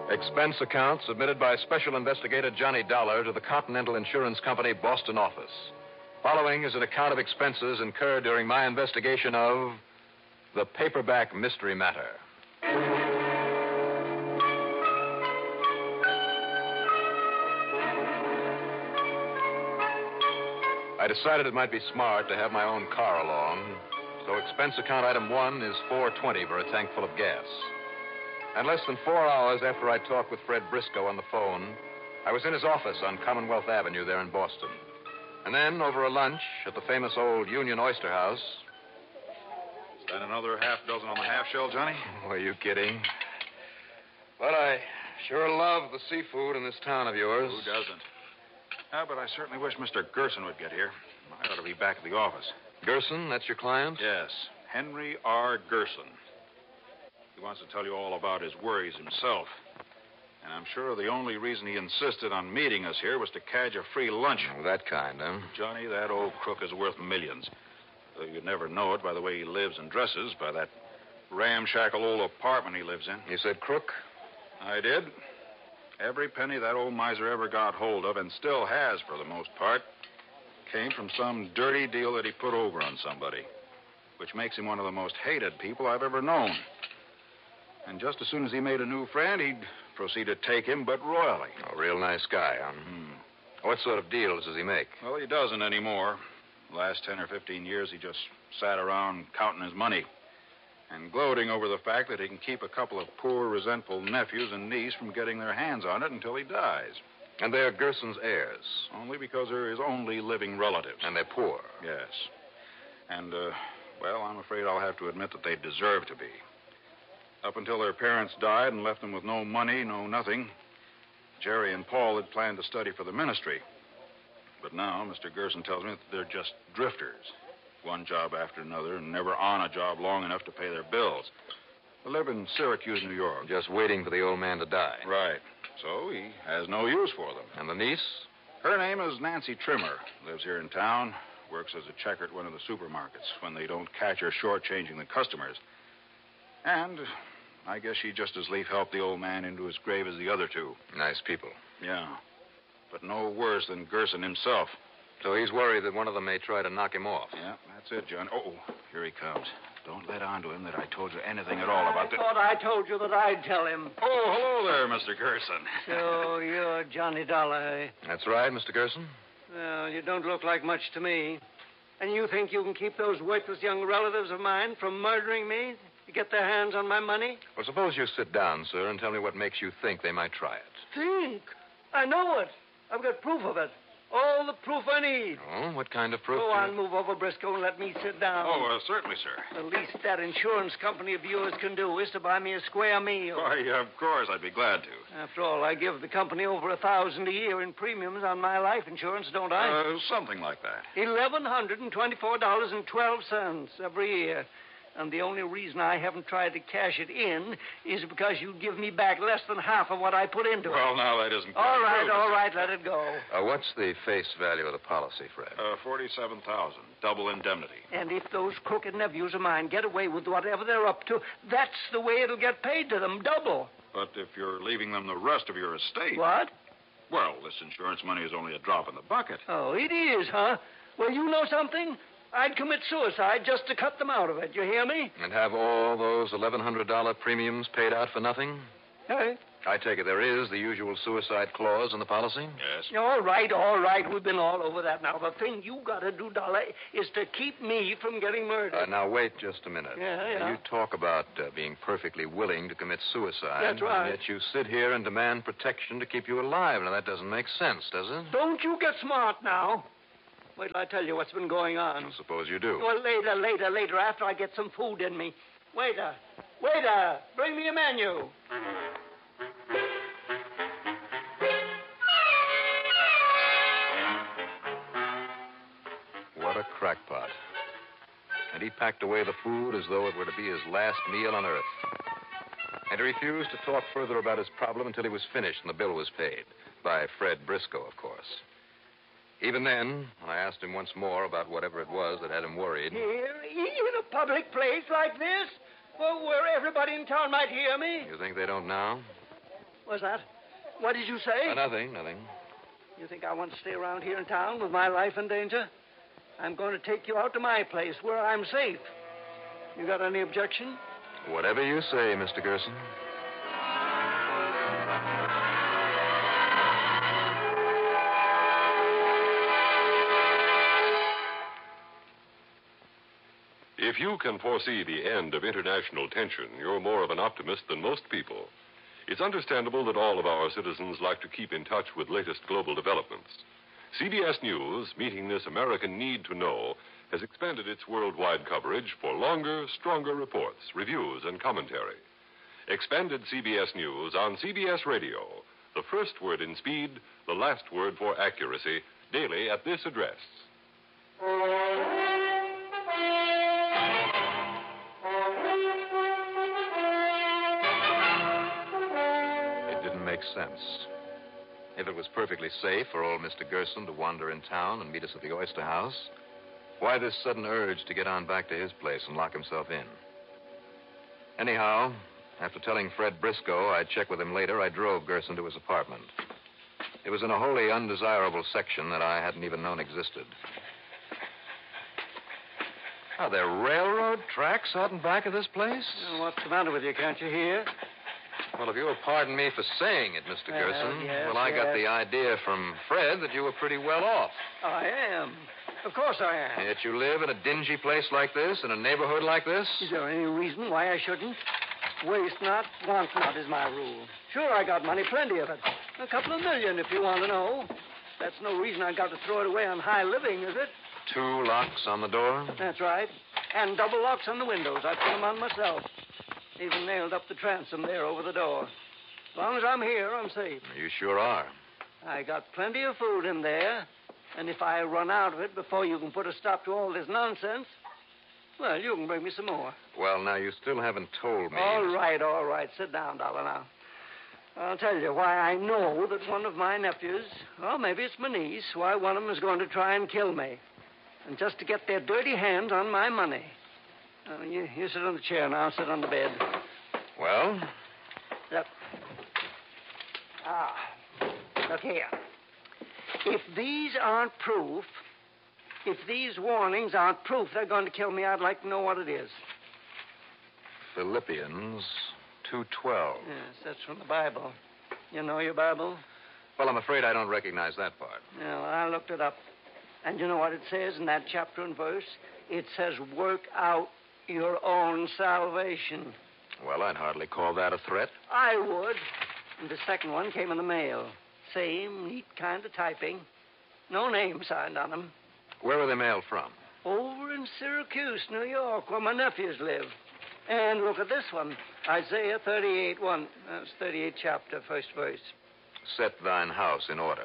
Expense account submitted by Special Investigator Johnny Dollar to the Continental Insurance Company, Boston office. Following is an account of expenses incurred during my investigation of the Paperback Mystery Matter. I decided it might be smart to have my own car along, so expense account item 1 is $4.20 for a tank full of gas. And less than 4 hours after I talked with Fred Briscoe on the phone, I was in his office on Commonwealth Avenue there in Boston. And then, over a lunch at the famous old Union Oyster House... Is that another half dozen on the half shell, Johnny? Oh, are you kidding? But I sure love the seafood in this town of yours. Who doesn't? But I certainly wish Mr. Gerson would get here. I ought to be back at the office. Gerson, that's your client? Yes, Henry R. Gerson. He wants to tell you all about his worries himself. And I'm sure the only reason he insisted on meeting us here was to cadge a free lunch. Oh, that kind, huh? Johnny, that old crook is worth millions. Though you'd never know it by the way he lives and dresses, by that ramshackle old apartment he lives in. You said crook? I did. Every penny that old miser ever got hold of, and still has for the most part, came from some dirty deal that he put over on somebody, which makes him one of the most hated people I've ever known. And just as soon as he made a new friend, he'd proceed to take him, but royally. A real nice guy, huh? What sort of deals does he make? Well, he doesn't anymore. The last 10 or 15 years, he just sat around counting his money and gloating over the fact that he can keep a couple of poor, resentful nephews and niece from getting their hands on it until he dies. And they're Gerson's heirs? Only because they're his only living relatives. And they're poor? Yes. And, well, I'm afraid I'll have to admit that they deserve to be. Up until their parents died and left them with no money, no nothing, Jerry and Paul had planned to study for the ministry. But now, Mr. Gerson tells me that they're just drifters. One job after another, and never on a job long enough to pay their bills. They live in Syracuse, New York. Just waiting for the old man to die. Right. So he has no use for them. And the niece? Her name is Nancy Trimmer. Lives here in town. Works as a checker at one of the supermarkets when they don't catch her shortchanging the customers. And I guess she'd just as lief help the old man into his grave as the other two. Nice people. Yeah. But no worse than Gerson himself. So he's worried that one of them may try to knock him off. Yeah, that's it, John. Oh, here he comes. Don't let on to him that I told you anything at all about I thought I told you that I'd tell him. Oh, hello there, Mr. Gerson. So you're Johnny Dollar, eh? That's right, Mr. Gerson. Well, you don't look like much to me. And you think you can keep those worthless young relatives of mine from murdering me to get their hands on my money? Well, suppose you sit down, sir, and tell me what makes you think they might try it. Think? I know it. I've got proof of it. All the proof I need. Oh, what kind of proof? Go on, move over, Briscoe, and let me sit down. Oh, certainly, sir. The least that insurance company of yours can do is to buy me a square meal. Why, of course, I'd be glad to. After all, I give the company over $1,000 a year in premiums on my life insurance, don't I? Something like that. $1,124.12 every year. And the only reason I haven't tried to cash it in is because you'd give me back less than half of what I put into it. Well, now, that isn't quite All true, right, let it go. What's the face value of the policy, Fred? $47,000, double indemnity. And if those crooked nephews of mine get away with whatever they're up to, that's the way it'll get paid to them, double. But if you're leaving them the rest of your estate... What? Well, this insurance money is only a drop in the bucket. Oh, it is, huh? Well, you know something? I'd commit suicide just to cut them out of it. You hear me? And have all those $1,100 premiums paid out for nothing? Hey? I take it there is the usual suicide clause in the policy? Yes. All right. We've been all over that now. The thing you got to do, Dollar, is to keep me from getting murdered. Now, wait just a minute. Yeah. You talk about being perfectly willing to commit suicide. That's right. And yet you sit here and demand protection to keep you alive. Now, that doesn't make sense, does it? Don't you get smart now. Wait till I tell you what's been going on. I suppose you do. Well, later, after I get some food in me. Waiter, bring me a menu. What a crackpot. And he packed away the food as though it were to be his last meal on earth. And he refused to talk further about his problem until he was finished and the bill was paid. By Fred Briscoe, of course. Even then, I asked him once more about whatever it was that had him worried. Here, in a public place like this? Well, where everybody in town might hear me? You think they don't now? What's that? What did you say? Nothing. You think I want to stay around here in town with my life in danger? I'm going to take you out to my place where I'm safe. You got any objection? Whatever you say, Mr. Gerson. If you can foresee the end of international tension, you're more of an optimist than most people. It's understandable that all of our citizens like to keep in touch with latest global developments. CBS News, meeting this American need to know, has expanded its worldwide coverage for longer, stronger reports, reviews, and commentary. Expanded CBS News on CBS Radio. The first word in speed, the last word for accuracy, daily at this address. It didn't make sense. If it was perfectly safe for old Mr. Gerson to wander in town and meet us at the Oyster House, why this sudden urge to get on back to his place and lock himself in? Anyhow, after telling Fred Briscoe I'd check with him later, I drove Gerson to his apartment. It was in a wholly undesirable section that I hadn't even known existed. Are there railroad tracks out and back of this place? Well, what's the matter with you? Can't you hear? Well, if you'll pardon me for saying it, Mr. Gerson, I got the idea from Fred that you were pretty well off. I am. Of course I am. Yet you live in a dingy place like this, in a neighborhood like this? Is there any reason why I shouldn't? Waste not, want not is my rule. Sure, I got money, plenty of it. A couple of million, if you want to know. That's no reason I got to throw it away on high living, is it? 2 locks on the door? That's right. And double locks on the windows. I put them on myself. Even nailed up the transom there over the door. As long as I'm here, I'm safe. You sure are. I got plenty of food in there. And if I run out of it before you can put a stop to all this nonsense, well, you can bring me some more. Well, now, you still haven't told me. All right. Sit down, Dollar, now. I'll tell you why I know that one of my nephews, or maybe it's my niece, why one of them is going to try and kill me. And just to get their dirty hands on my money. You sit on the chair now. I'll sit on the bed. Well? Yep. Look here. If these aren't proof, if these warnings aren't proof they're going to kill me, I'd like to know what it is. Philippians 2:12. Yes, that's from the Bible. You know your Bible? Well, I'm afraid I don't recognize that part. Well, I looked it up. And you know what it says in that chapter and verse? It says, work out your own salvation. Well, I'd hardly call that a threat. I would. And the second one came in the mail. Same neat kind of typing. No name signed on them. Where were they mailed from? Over in Syracuse, New York, where my nephews live. And look at this one. Isaiah 38:1. That's 38th chapter, first verse. Set thine house in order.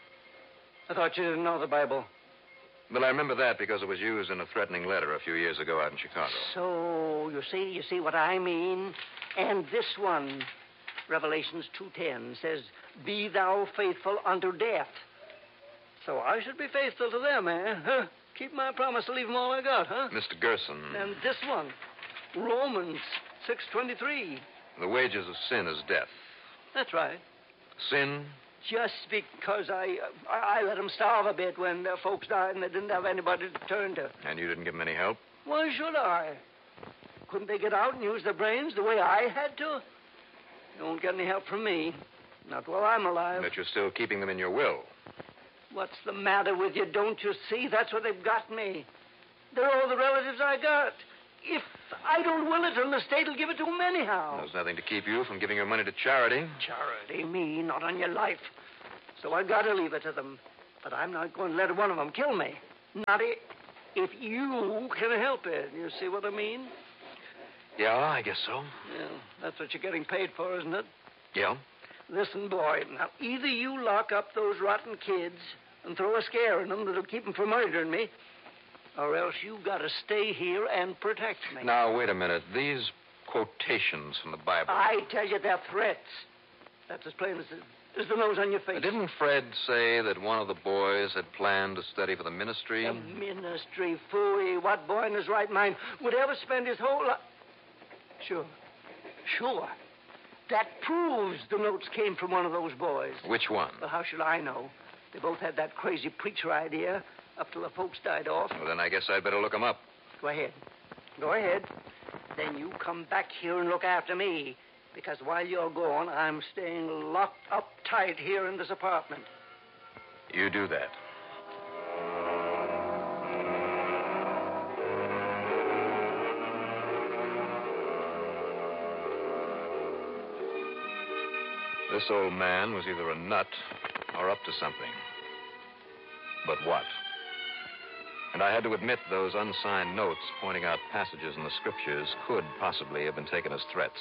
I thought you didn't know the Bible. Well, I remember that because it was used in a threatening letter a few years ago out in Chicago. So, you see what I mean? And this one, Revelations 2:10, says, be thou faithful unto death. So I should be faithful to them, eh? Huh? Keep my promise to leave them all I got, huh? Mr. Gerson. And this one, Romans 6:23. The wages of sin is death. That's right. Sin? Just because I let them starve a bit when their folks died and they didn't have anybody to turn to. And you didn't give them any help? Why should I? Couldn't they get out and use their brains the way I had to? You won't get any help from me. Not while I'm alive. But you're still keeping them in your will. What's the matter with you? Don't you see? That's what they've got me. They're all the relatives I got. If I don't will it, then the state will give it to them anyhow. There's nothing to keep you from giving your money to charity. Charity? Me? Not on your life. So I got to leave it to them. But I'm not going to let one of them kill me. Not if you can help it. You see what I mean? Yeah, I guess so. Yeah, that's what you're getting paid for, isn't it? Yeah? Listen, boy, now, either you lock up those rotten kids and throw a scare in them that'll keep them from murdering me, or else you got to stay here and protect me. Now, wait a minute. These quotations from the Bible. I tell you, they're threats. That's as plain as the nose on your face. Didn't Fred say that one of the boys had planned to study for the ministry? The ministry, phooey. What boy in his right mind would ever spend his whole life... Sure. That proves the notes came from one of those boys. Which one? Well, how should I know? They both had that crazy preacher idea up till the folks died off. Well, then I guess I'd better look them up. Go ahead. Go ahead. Then you come back here and look after me. Because while you're gone, I'm staying locked up tight here in this apartment. You do that. This old man was either a nut or up to something. But what? And I had to admit those unsigned notes pointing out passages in the scriptures could possibly have been taken as threats.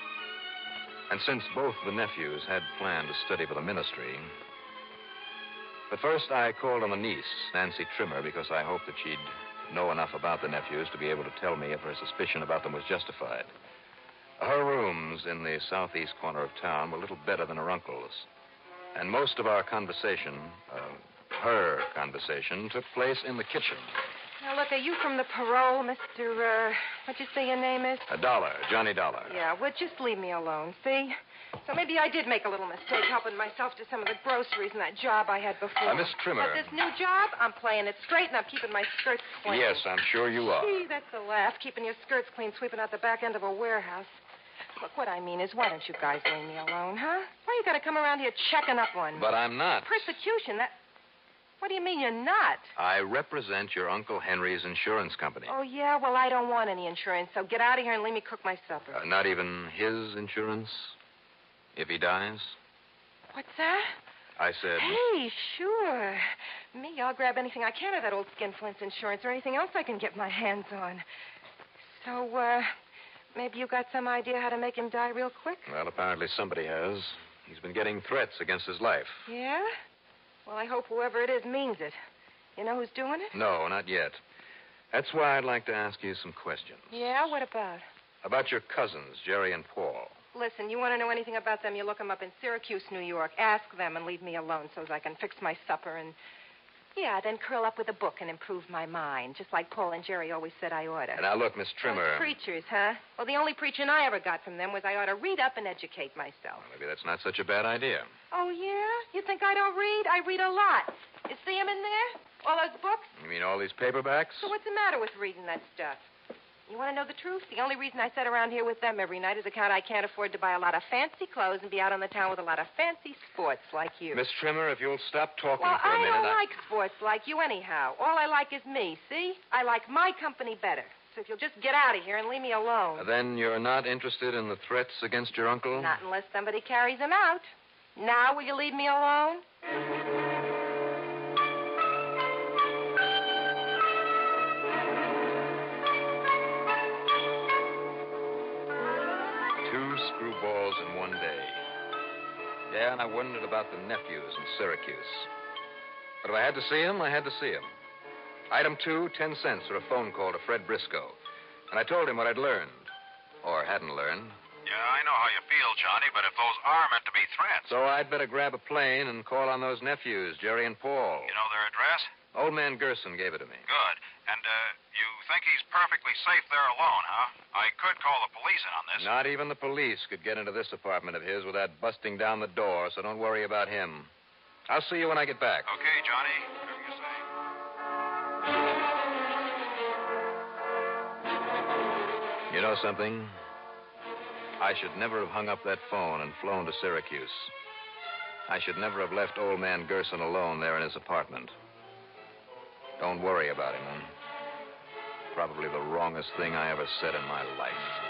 And since both the nephews had planned to study for the ministry... But first I called on the niece, Nancy Trimmer, because I hoped that she'd know enough about the nephews to be able to tell me if her suspicion about them was justified. Her rooms in the southeast corner of town were little better than her uncle's. And most of our conversation, her conversation, took place in the kitchen. Now, look, are you from the parole, Mr. What'd you say your name is? Dollar, Johnny Dollar. Yeah, well, just leave me alone, see? So maybe I did make a little mistake helping myself to some of the groceries in that job I had before. Miss Trimmer. But this new job, I'm playing it straight and I'm keeping my skirts clean. Yes, I'm sure you are. Gee, that's a laugh, keeping your skirts clean, sweeping out the back end of a warehouse. Look, what I mean is, why don't you guys leave me alone, huh? Why you gotta come around here checking up on me? But I'm not. Persecution, that... What do you mean you're not? I represent your Uncle Henry's insurance company. Oh, yeah? Well, I don't want any insurance, so get out of here and leave me cook my supper. Not even his insurance? If he dies? What's that? I said... Hey, sure. Me, I'll grab anything I can of that old skinflint's insurance or anything else I can get my hands on. So, maybe you got some idea how to make him die real quick? Well, apparently somebody has. He's been getting threats against his life. Yeah? Well, I hope whoever it is means it. You know who's doing it? No, not yet. That's why I'd like to ask you some questions. Yeah? What about? About your cousins, Jerry and Paul. Listen, you want to know anything about them, you look them up in Syracuse, New York. Ask them and leave me alone so as I can fix my supper and... Yeah, then curl up with a book and improve my mind, just like Paul and Jerry always said I ought to. Now, look, Miss Trimmer... Those preachers, huh? Well, the only preaching I ever got from them was I ought to read up and educate myself. Well, maybe that's not such a bad idea. Oh, yeah? You think I don't read? I read a lot. You see them in there? All those books? You mean all these paperbacks? So what's the matter with reading that stuff? You want to know the truth? The only reason I sit around here with them every night is account I can't afford to buy a lot of fancy clothes and be out on the town with a lot of fancy sports like you. Miss Trimmer, if you'll stop talking well, for a minute... I don't like sports like you anyhow. All I like is me, see? I like my company better. So if you'll just get out of here and leave me alone. Then you're not interested in the threats against your uncle? Not unless somebody carries them out. Now will you leave me alone? Screwballs in one day. Yeah, and I wondered about the nephews in Syracuse. But if I had to see him, I had to see him. Item 2, 10 cents for a phone call to Fred Briscoe. And I told him what I'd learned. Or hadn't learned. Yeah, I know how you feel, Johnny, but if those are meant to be threats... So I'd better grab a plane and call on those nephews, Jerry and Paul. You know their address? Old man Gerson gave it to me. Good. And, you think he's perfectly safe there alone, huh? I could call the police in on this. Not even the police could get into this apartment of his without busting down the door, so don't worry about him. I'll see you when I get back. Okay, Johnny. Whatever you say. You know something? I should never have hung up that phone and flown to Syracuse. I should never have left old man Gerson alone there in his apartment. Don't worry about him. Probably the wrongest thing I ever said in my life.